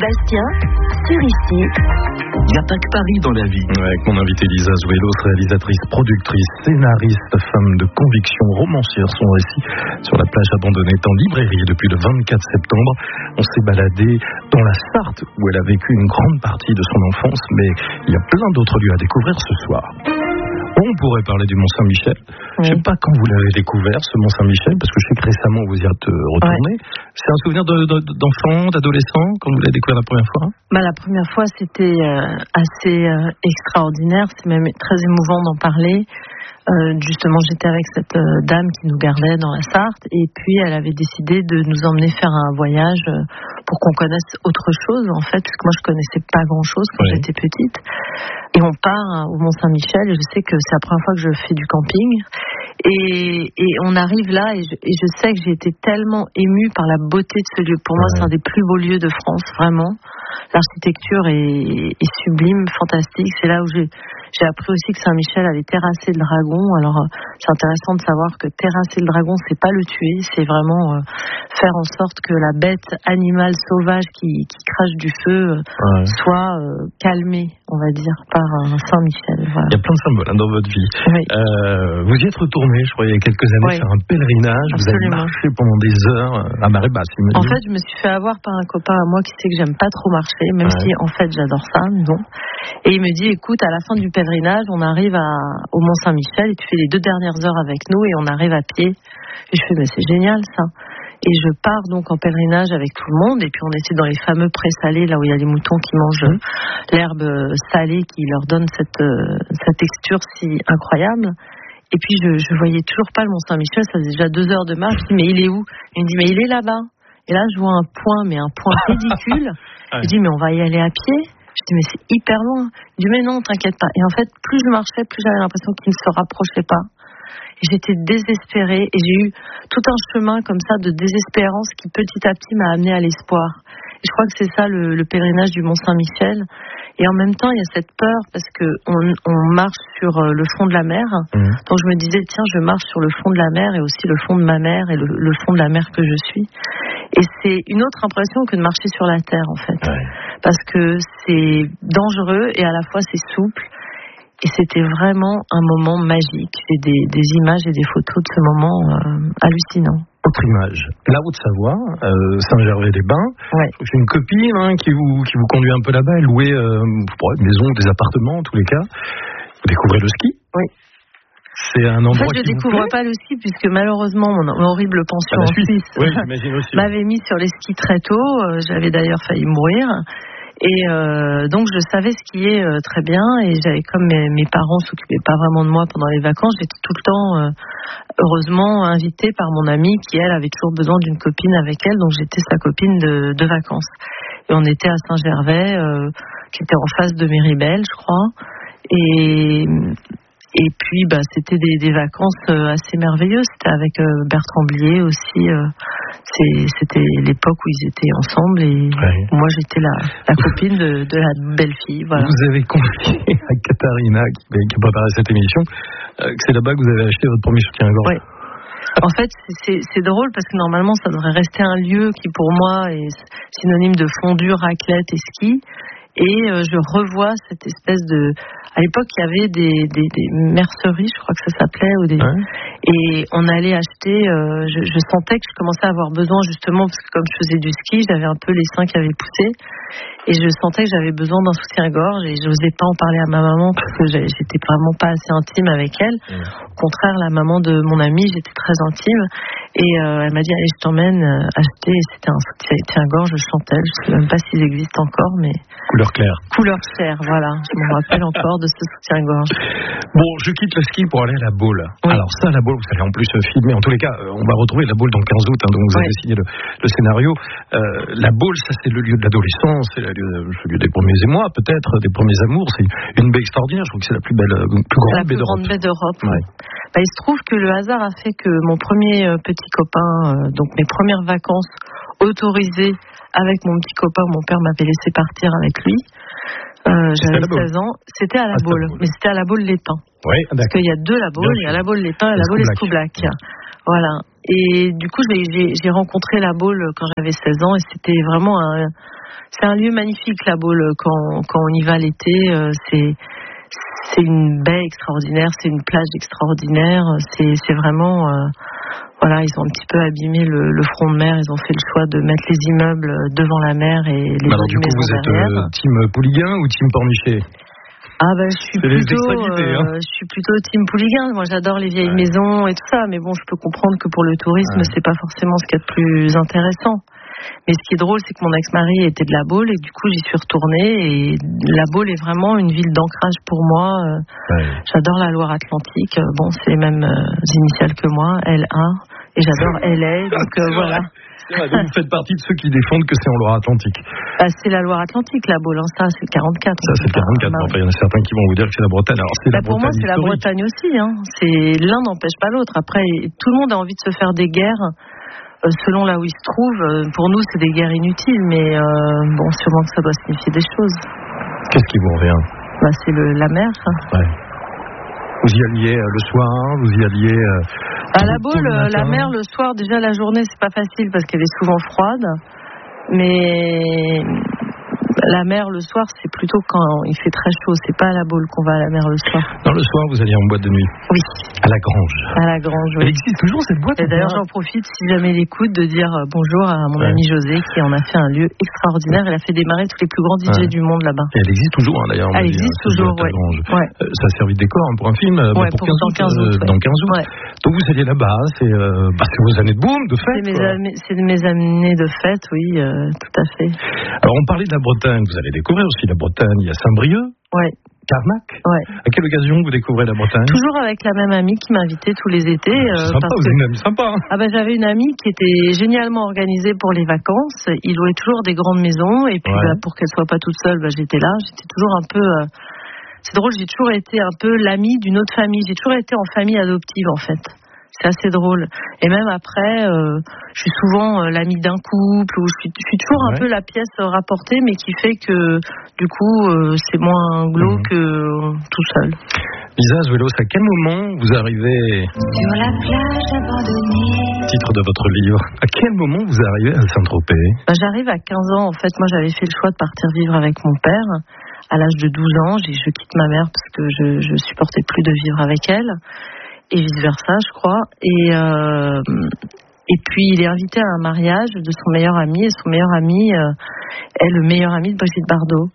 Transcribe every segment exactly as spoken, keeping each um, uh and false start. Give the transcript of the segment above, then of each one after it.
Sébastien, sur ici. Il n'y a pas que Paris dans la vie. Ouais, avec mon invitée Lisa Zuelos, réalisatrice, productrice, scénariste, femme de conviction, romancière. Son récit sur la plage abandonnée est en librairie depuis le vingt-quatre septembre. On s'est baladé dans la Sarthe où elle a vécu une grande partie de son enfance, mais il y a plein d'autres lieux à découvrir ce soir. On pourrait parler du Mont-Saint-Michel. Oui. Je ne sais pas quand vous l'avez découvert, ce Mont-Saint-Michel, parce que je sais que récemment vous y êtes retourné. Ouais. C'est un souvenir de, de, d'enfant, d'adolescent, quand vous l'avez découvert la première fois? Bah, la première fois, c'était euh, assez euh, extraordinaire. C'est même très émouvant d'en parler. Euh, justement, j'étais avec cette euh, dame qui nous gardait dans la Sarthe, et puis elle avait décidé de nous emmener faire un voyage euh, pour qu'on connaisse autre chose, en fait, parce que moi je connaissais pas grand-chose quand oui. j'étais petite. Et on part hein, au Mont-Saint-Michel, et je sais que c'est la première fois que je fais du camping, et, et on arrive là, et je, et je sais que j'ai été tellement émue par la beauté de ce lieu. Pour ouais. moi, c'est un des plus beaux lieux de France, vraiment. L'architecture est, est sublime, fantastique. C'est là où j'ai J'ai appris aussi que Saint-Michel avait terrassé le dragon. Alors, c'est intéressant de savoir que terrasser le dragon, c'est pas le tuer, c'est vraiment euh, faire en sorte que la bête animale sauvage qui, qui crache du feu ouais. soit euh, calmée, on va dire, par un Saint-Michel. Voilà. Il y a plein de symboles hein, dans votre vie. Oui. Euh, vous y êtes retourné, je crois, il y a quelques années, oui. faire un pèlerinage. Absolument. Vous avez marché pendant des heures à marée basse. Imagine. En fait, je me suis fait avoir par un copain à moi qui sait que j'aime pas trop marcher, même ouais. si, en fait, j'adore ça, mais bon. Et il me dit, écoute, à la fin du pèlerinage, on arrive à, au Mont-Saint-Michel et tu fais les deux dernières heures avec nous et on arrive à pied. Et je fais, mais c'est génial ça. Et je pars donc en pèlerinage avec tout le monde et puis on était dans les fameux prés salés, là où il y a les moutons qui mangent l'herbe salée qui leur donne cette, cette texture si incroyable. Et puis je, je voyais toujours pas le Mont-Saint-Michel, ça faisait déjà deux heures de marche. Je dis, mais il est où? Il me dit, mais il est là-bas. Et là, je vois un point, mais un point ridicule. Je dis, mais on va y aller à pied. Je dis, mais c'est hyper loin. Il dit, mais non, t'inquiète pas. Et en fait, plus je marchais, plus j'avais l'impression qu'il ne se rapprochait pas. Et j'étais désespérée. Et j'ai eu tout un chemin comme ça de désespérance qui petit à petit m'a amenée à l'espoir. Et je crois que c'est ça le, le pèlerinage du Mont-Saint-Michel. Et en même temps, il y a cette peur parce que on, on marche sur le fond de la mer. Mmh. Donc je me disais, tiens, je marche sur le fond de la mer et aussi le fond de ma mère et le, le fond de la mer que je suis. Et c'est une autre impression que de marcher sur la terre, en fait. Ouais. Parce que c'est dangereux et à la fois c'est souple. Et c'était vraiment un moment magique. J'ai des, des images et des photos de ce moment euh, hallucinant. Autre image, la Haute-Savoie, euh, Saint-Gervais-les-Bains. Ouais. J'ai une copine hein, qui, vous, qui vous conduit un peu là-bas. Elle louait euh, une maison, des appartements, en tous les cas. Vous découvrez le ski. Oui. C'est un endroit en fait, je qui ne découvre pas le ski puisque malheureusement mon, mon horrible pension en Suisse, Suisse oui, j'imagine aussi, m'avait mis sur les skis très tôt. Euh, j'avais d'ailleurs failli mourir. Et euh, donc je savais skier euh, très bien et j'avais comme mes, mes parents s'occupaient pas vraiment de moi pendant les vacances, j'étais tout le temps euh, heureusement invitée par mon amie qui elle avait toujours besoin d'une copine avec elle, donc j'étais sa copine de, de vacances. Et on était à Saint-Gervais, euh, qui était en face de Méribel, je crois. Et Et puis, bah, c'était des, des vacances assez merveilleuses. C'était avec euh, Bertrand Blier aussi. Euh, c'est, c'était l'époque où ils étaient ensemble et ouais. moi, j'étais la, la copine de, de la belle-fille. Voilà. Vous avez confié à Katharina, qui, qui a préparé cette émission, euh, que c'est là-bas que vous avez acheté votre premier soutien-gorge. Oui. En fait, c'est, c'est drôle parce que normalement, ça devrait rester un lieu qui, pour moi, est synonyme de fondue, raclette et ski. Et euh, je revois cette espèce de... À l'époque, il y avait des, des, des merceries, je crois que ça s'appelait. Ou des... ouais. Et on allait acheter... Euh, je, je sentais que je commençais à avoir besoin, justement, parce que comme je faisais du ski, j'avais un peu les seins qui avaient poussé. Et je sentais que j'avais besoin d'un soutien-gorge. Et je n'osais pas en parler à ma maman parce que j'étais vraiment pas assez intime avec elle. Ouais. Au contraire, la maman de mon amie, j'étais très intime. Et euh, elle m'a dit, allez, je t'emmène acheter. Et c'était un soutien-gorge Chantel. Je ne sais même pas s'ils existent encore, mais... Couleur claire. Couleur claire, voilà. Je me rappelle encore de ce soutien-gorge. Bon, je quitte le ski pour aller à la Baule. Oui. Alors ça, la Baule, vous allez en plus filmer. En tous les cas, on va retrouver la Baule dans le quinze août, hein, donc vous oui. avez signé le, le scénario. Euh, la Baule, ça c'est le lieu de l'adolescence, c'est le lieu, le lieu des premiers émois, peut-être, des premiers amours. C'est une baie extraordinaire. Je trouve que c'est la plus belle, plus grande la baie plus d'Europe. grande baie d'Europe. Ouais. Bah, il se trouve que le hasard a fait que mon premier euh, petit copain, euh, donc mes premières vacances autorisées avec mon petit copain, mon père m'avait laissé partir avec lui. Euh, j'avais seize ans, c'était à la ah, Baule, mais c'était à la Baule l'Étang. Oui, parce qu'il y a deux la Baule, il y a la Baule l'Étang et la Baule Escoublac. Ouais. Voilà. Et du coup, j'ai, j'ai, j'ai rencontré La Baule quand j'avais seize ans et c'était vraiment un, c'est un lieu magnifique, La Baule, quand, quand on y va l'été. C'est, c'est une baie extraordinaire, c'est une plage extraordinaire. C'est, c'est vraiment, euh, voilà, ils ont un petit peu abîmé le, le front de mer. Ils ont fait le choix de mettre les immeubles devant la mer et les Alors du coup, vous êtes euh, team Pouliguen ou team Pornichet? Ah ben je suis c'est plutôt euh, hein. je suis plutôt team Pouliguen. Moi j'adore les vieilles ouais. maisons et tout ça, mais bon je peux comprendre que pour le tourisme ouais. c'est pas forcément ce qu'il y a de plus intéressant. Mais ce qui est drôle c'est que mon ex-mari était de La Baule et du coup j'y suis retournée et La Baule est vraiment une ville d'ancrage pour moi. Ouais. J'adore la Loire-Atlantique. Bon c'est les mêmes initiales que moi, L A, et j'adore L A donc euh, voilà. Donc vous faites partie de ceux qui défendent que c'est en Loire-Atlantique. Bah, c'est la Loire-Atlantique, La Baule, hein. Ça c'est le quarante-quatre. Ça c'est le quarante-quatre, bah, enfin, il y en a certains qui vont vous dire que c'est la Bretagne. Alors, c'est bah, la pour Bretagne moi c'est historique. La Bretagne aussi. Hein. C'est... L'un n'empêche pas l'autre. Après, tout le monde a envie de se faire des guerres euh, selon là où il se trouve. Pour nous c'est des guerres inutiles, mais euh, bon, sûrement que ça doit signifier des choses. Qu'est-ce qui vous revient? Bah, c'est le, la mer. Ça. Ouais. Vous y alliez euh, le soir, vous y alliez... Euh, à La Baule, la mer le soir, déjà la journée c'est pas facile parce qu'elle est souvent froide. Mais la mer le soir c'est plutôt quand il fait très chaud. C'est pas à La Baule qu'on va à la mer le soir. Non, le soir vous alliez en boîte de nuit? Oui. À la Grange? À la Grange, oui. Elle existe toujours cette boîte? Et d'ailleurs j'en profite si jamais il écoute de dire bonjour à mon ouais. ami José qui en a fait un lieu extraordinaire. Elle a fait démarrer tous les plus grands D J ouais. du monde là-bas. Et elle existe toujours hein, d'ailleurs. Elle existe dit, toujours, oui. Ouais. Euh, ça a servi de décor hein, pour un film ouais, pour pour quinze dans août. quinze août, euh, ouais. Dans quinze août. Ouais. Donc vous alliez là-bas, c'est, euh, bah, c'est vos années de boom, de fête. C'est mes, am... c'est mes années de fête, oui, euh, tout à fait. Alors on parlait de la Bretagne, vous allez découvrir aussi la Bretagne, il y a Saint-Brieuc. Ouais. Carnac. Ouais. À quelle occasion vous découvrez la Bretagne? Toujours avec la même amie qui m'invitait tous les étés. Ah, c'est euh, sympa, vous avez une amie sympa. Hein. Ah ben j'avais une amie qui était génialement organisée pour les vacances. Il louait toujours des grandes maisons et puis ouais. bah, pour qu'elle soit pas toute seule, bah, j'étais là. J'étais toujours un peu. Euh... C'est drôle, j'ai toujours été un peu l'amie d'une autre famille. J'ai toujours été en famille adoptive en fait. C'est assez drôle. Et même après, euh, je suis souvent euh, l'amie d'un couple, ou je suis, je suis toujours ouais. un peu la pièce rapportée, mais qui fait que, du coup, euh, c'est moins glauque mmh. que euh, tout seul. Lisa Azuelos, à quel moment vous arrivez... Sur la plage abandonnée. Titre de votre livre. À quel moment vous arrivez à Saint-Tropez? Bah, j'arrive à quinze ans. En fait, moi, j'avais fait le choix de partir vivre avec mon père. À l'âge de douze ans, j'ai, je quitte ma mère parce que je, je supportais plus de vivre avec elle. Et vice-versa, je crois. Et, euh, et puis, il est invité à un mariage de son meilleur ami. Et son meilleur ami euh, est le meilleur ami de Brigitte Bardot.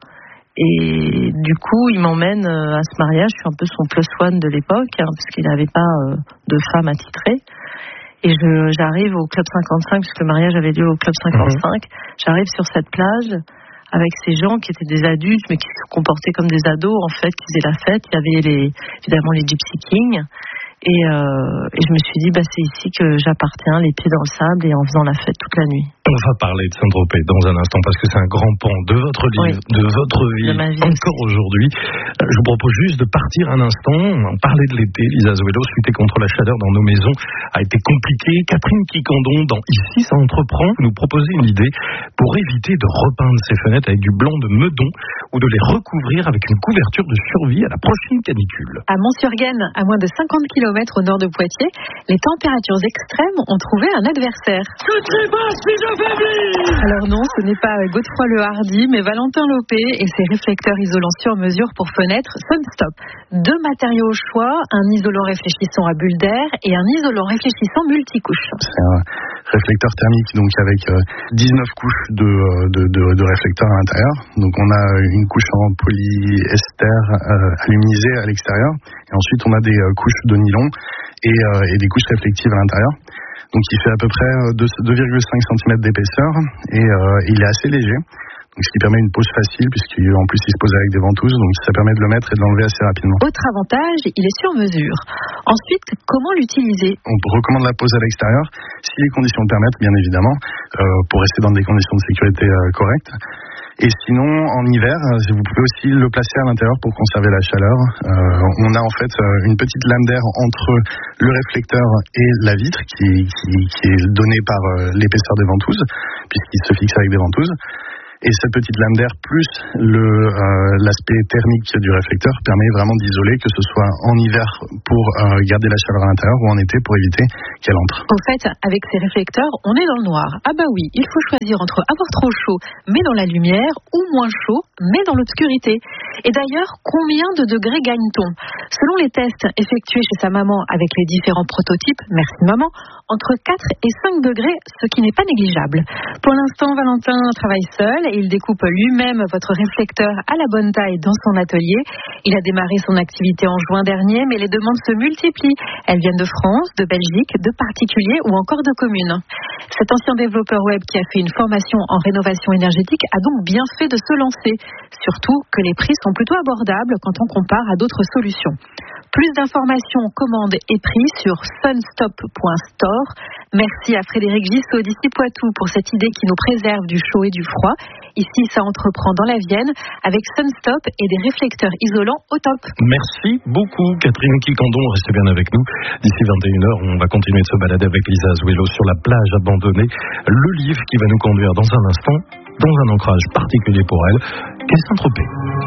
Et du coup, il m'emmène euh, à ce mariage. Je suis un peu son plus one de l'époque, hein, parce qu'il n'avait pas euh, de femme attitrée. Et je, j'arrive au Club cinquante-cinq, puisque le mariage avait lieu au Club cinquante-cinq. Mmh. J'arrive sur cette plage avec ces gens qui étaient des adultes, mais qui se comportaient comme des ados, en fait, qui faisaient la fête. Il y avait les, évidemment les Gypsy Kings. Et, euh, et je me suis dit, bah, c'est ici que j'appartiens, les pieds dans le sable et en faisant la fête toute la nuit. On va parler de Saint-Tropez dans un instant parce que c'est un grand pan de votre livre, oui. de votre vie, de vie encore aussi. Aujourd'hui. Je vous propose juste de partir un instant. On parlait de l'été. Lisa Azuelos, lutter contre la chaleur dans nos maisons a été compliqué. Catherine Quicandon, dans Ici ça entreprend, nous proposait une idée pour éviter de repeindre ces fenêtres avec du blanc de Meudon ou de les recouvrir avec une couverture de survie à la prochaine canicule. À Mont-sur-Gaine, à moins de cinquante kilomètres au nord de Poitiers, les températures extrêmes ont trouvé un adversaire. Que tu passes, Alors non, ce n'est pas Godefroy Le Hardy, mais Valentin Lopé et ses réflecteurs isolants sur mesure pour fenêtres Sunstop. Deux matériaux au choix, un isolant réfléchissant à bulle d'air et un isolant réfléchissant multicouche. C'est un réflecteur thermique donc avec dix-neuf couches de, de, de, de réflecteurs à l'intérieur. Donc on a une couche en polyester euh, aluminisé à l'extérieur et ensuite on a des euh, couches de nylon et, euh, et des couches réflectives à l'intérieur. Donc il fait à peu près deux virgule cinq centimètres d'épaisseur et euh, il est assez léger. Donc, ce qui permet une pose facile puisqu'en plus il se pose avec des ventouses, donc ça permet de le mettre et de l'enlever assez rapidement. Autre avantage, il est sur mesure. Ensuite, comment l'utiliser? On recommande la pose à l'extérieur si les conditions le permettent, bien évidemment, euh, pour rester dans des conditions de sécurité euh, correctes. Et sinon, en hiver, vous pouvez aussi le placer à l'intérieur pour conserver la chaleur. Euh, on a en fait une petite lame d'air entre le réflecteur et la vitre qui, qui, qui est donnée par l'épaisseur des ventouses, puisqu'il se fixe avec des ventouses. Et cette petite lame d'air plus le, euh, l'aspect thermique du réflecteur permet vraiment d'isoler, que ce soit en hiver pour euh, garder la chaleur à l'intérieur ou en été pour éviter qu'elle entre. En fait, avec ces réflecteurs, on est dans le noir. Ah bah oui, il faut choisir entre avoir trop chaud mais dans la lumière ou moins chaud mais dans l'obscurité. Et d'ailleurs, combien de degrés gagne-t-on ? Selon les tests effectués chez sa maman avec les différents prototypes, merci maman, entre quatre et cinq degrés, ce qui n'est pas négligeable. Pour l'instant, Valentin travaille seul et il découpe lui-même votre réflecteur à la bonne taille dans son atelier. Il a démarré son activité en juin dernier, mais les demandes se multiplient. Elles viennent de France, de Belgique, de particuliers ou encore de communes. Cet ancien développeur web qui a fait une formation en rénovation énergétique a donc bien fait de se lancer. Surtout que les prix sont plutôt abordables quand on compare à d'autres solutions. Plus d'informations, commandes et prix sur sunstop point store. Merci à Frédéric Gissot d'ici Poitou pour cette idée qui nous préserve du chaud et du froid. Ici, ça entreprend dans la Vienne avec Sunstop et des réflecteurs isolants au top. Merci beaucoup Catherine Quicandon, restez bien avec nous. D'ici vingt et une heures, on va continuer de se balader avec Lisa Azuelo sur la plage abandonnée. Le livre qui va nous conduire dans un instant dans un ancrage particulier pour elle, qu'est Saint-Tropez.